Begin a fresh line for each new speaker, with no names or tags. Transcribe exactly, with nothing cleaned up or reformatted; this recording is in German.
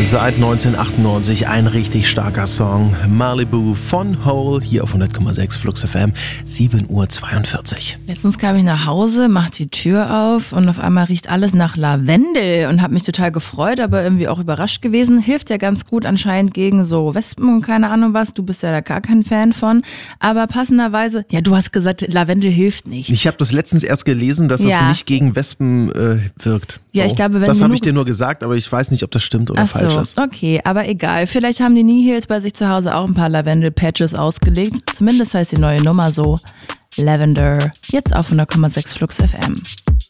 Seit neunzehnhundertachtundneunzig ein richtig starker Song. Malibu von Hole, hier auf hundert Komma sechs Flux F M, sieben Uhr zweiundvierzig.
Letztens kam ich nach Hause, mach die Tür auf und auf einmal riecht alles nach Lavendel und habe mich total gefreut, aber irgendwie auch überrascht gewesen. Hilft ja ganz gut anscheinend gegen so Wespen und keine Ahnung was. Du bist ja da gar kein Fan von. Aber passenderweise, ja, du hast gesagt, Lavendel hilft nicht.
Ich habe das letztens erst gelesen, dass
Ja.
das nicht gegen Wespen äh, wirkt.
Ja, ich glaube, wenn
das
du
habe
nur-
ich dir nur gesagt, aber ich weiß nicht, ob das stimmt oder
Ach
falsch
so,
ist.
okay, aber egal. Vielleicht haben die Nihils bei sich zu Hause auch ein paar Lavendel-Patches ausgelegt. Zumindest heißt die neue Nummer so. Lavender. Jetzt auf hundert Komma sechs Flux F M.